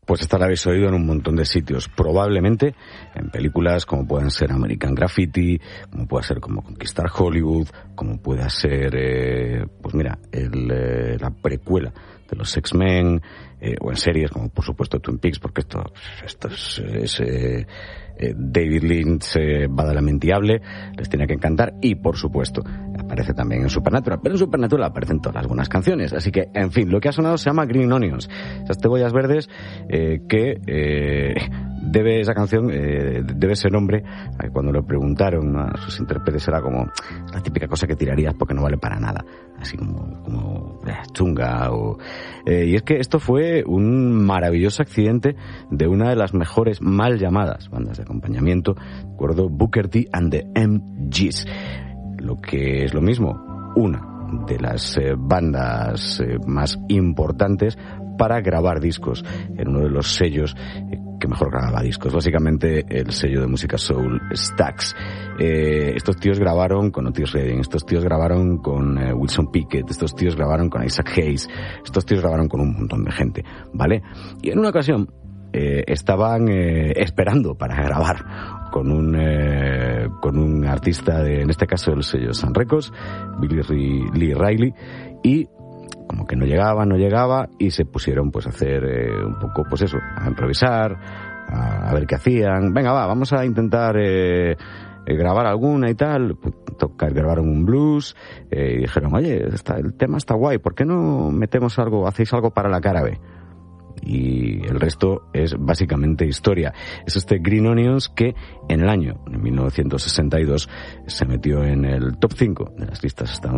pues esta la habéis oído en un montón de sitios, probablemente en películas como puedan ser American Graffiti, como pueda ser como Conquistar Hollywood, como pueda ser, pues mira, la precuela de los X-Men, o en series como por supuesto Twin Peaks, porque esto es David Lynch, badalamentiable, les tiene que encantar, y por supuesto aparece también en Supernatural, pero en Supernatural aparecen todas las buenas canciones, así que en fin, lo que ha sonado se llama Green Onions, esas cebollas verdes que esa canción debe ese nombre a que cuando le preguntaron a sus intérpretes era como la típica cosa que tirarías porque no vale para nada, así como chunga y es que esto fue un maravilloso accidente de una de las mejores mal llamadas bandas de acompañamiento, recuerdo Booker T and the MGs, lo que es lo mismo, una de las bandas más importantes para grabar discos en uno de los sellos que mejor grababa discos, básicamente el sello de música soul Stax. Estos tíos grabaron con Otis Redding, estos tíos grabaron con Wilson Pickett, estos tíos grabaron con Isaac Hayes, estos tíos grabaron con un montón de gente, ¿vale? Y en una ocasión estaban esperando para grabar con un artista en este caso del sello Sun Records, Billy Lee Riley, y como que no llegaba y se pusieron pues a hacer un poco pues eso, a improvisar, a ver qué hacían. Venga, vamos a intentar grabar alguna y tal. Grabaron un blues y dijeron, oye, el tema está guay, ¿por qué no hacéis algo para la cara B? Y el resto es básicamente historia. Es este Green Onions que en 1962 se metió en el top 5 de las listas estadounidenses